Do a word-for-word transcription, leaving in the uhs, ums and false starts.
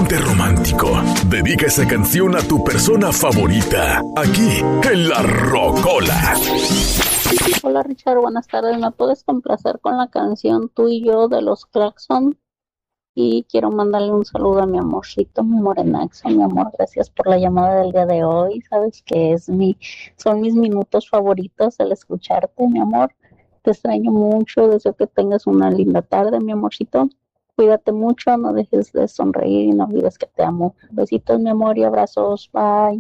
ponte romántico. Dedica esa canción a tu persona favorita, aquí en La Rocola. Hola Richard, buenas tardes. ¿Me puedes complacer con la canción Tú y yo de los Claxon? Y quiero mandarle un saludo a mi amorcito, mi morenaxo, mi amor. Gracias por la llamada del día de hoy. Sabes que es mi, son mis minutos favoritos el escucharte, mi amor. Te extraño mucho. Deseo que tengas una linda tarde, mi amorcito. Cuídate mucho, no dejes de sonreír y no olvides que te amo. Besitos, mi amor, y abrazos. Bye.